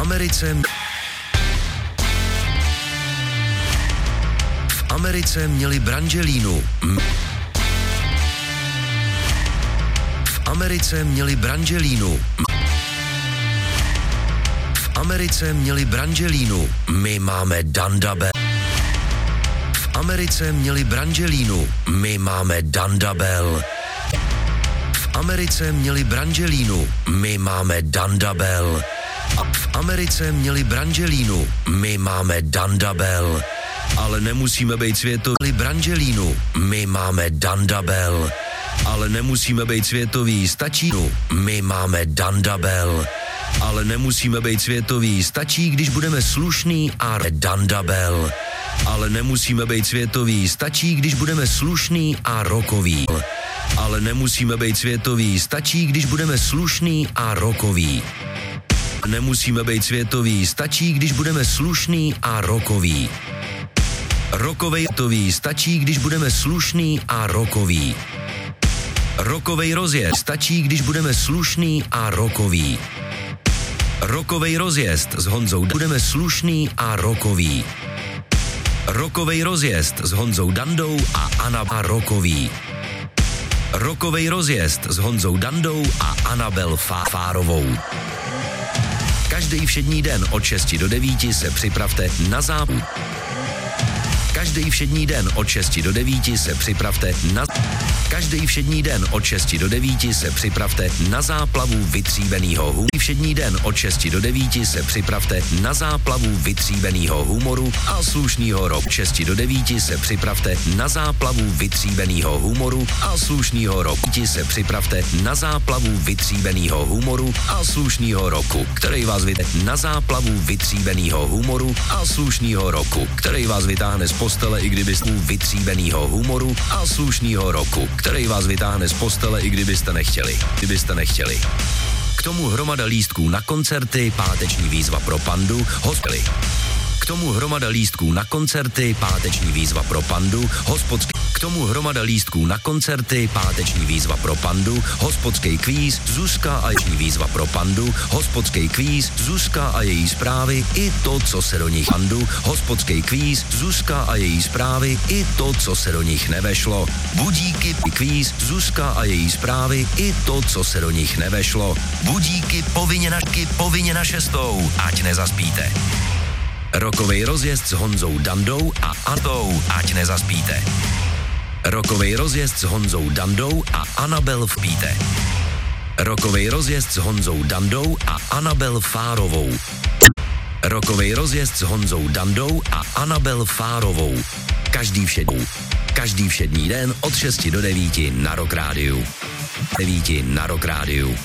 Americe měli Brangelinu. V Americe měli Brangelinu. V Americe měli Brangelinu. My máme Dandabel. V Americe měli Brangelinu. My máme Dandabel. V Americe měli Brangelinu. My máme Dandabel. V Americe měli Brangelinu. My máme Dandabel. Ale nemusíme být světoví. Brangelinu. My máme Dandabel. Ale nemusíme být světoví. Stačí. My máme Dandabel. Ale nemusíme být světoví. Stačí, když budeme slušný a Dandabel. Ale nemusíme být světoví. Stačí, když budeme slušný a rokový. Ale nemusíme být světoví. Stačí, když budeme slušný a rokový. Nemusíme být světoví. Stačí, když budeme slušný a rokový. Rokovej tový stačí, když budeme slušný a rokový. Rokovej rozjezd stačí, když budeme slušný a rokový. Rokovej rozjezd s Honzou budeme slušný a rokový. Rokovej rozjezd s Honzou Dandou a Anna a rokový. Rokovej rozjezd s Honzou Dandou a Anabel Fárovou. Každý všední den od 6 do 9 se připravte na zábavu. Každý všední den od 6 do 9 se připravte na... Každý všední den od 6 do 9 se připravte na záplavu vytříbenýho humoru. Všední den od 6 do 9 se připravte na záplavu vytříbenýho humoru a slušnýho roku. 6 do 9 se připravte na záplavu vytříbenýho humoru a slušnýho roku. Se připravte na záplavu vytříbenýho humoru a slušnýho roku, který vás na záplavu vytříbenýho humoru a slušnýho roku, který vás vytáhne z postele, i kdybyste vytříbenýho humoru a slušnýho roku, který vás vytáhne z postele, i kdybyste nechtěli. K tomu hromada lístků na koncerty, páteční výzva pro Pandu, hospody. K tomu hromada lístků na koncerty, páteční výzva pro Pandu, hospodský. K tomu hromada lístků na koncerty, páteční výzva pro Pandu, hospodský kvíz, Zuzka a její výzva pro Pandu, hospodský kvíz, Zuzka a její zprávy, i to, co se do nich Pandu, hospodský kvíz, Zuzka a její zprávy, i to, co se do nich nevešlo. Budíky, kvíz, Zuzka a její zprávy, i to, co se do nich nevešlo. Budíky povinně na 6, ať nezaspíte. Rokovej rozjezd s Honzou Dandou a Antou, ať nezaspíte. Rokovej rozjezd s Honzou Dandou a Anabel Vpíte. Rokovej rozjezd s Honzou Dandou a Anabel Fárovou. Rokovej rozjezd s Honzou Dandou a Anabel Fárovou. Každý všední den od 6 do 9 na Rock Rádiu.